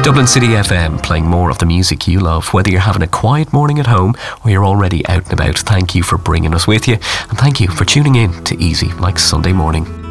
Dublin City FM, playing more of the music you love. Whether you're having a quiet morning at home or you're already out and about, thank you for bringing us with you, and thank you for tuning in to Easy Like Sunday Morning.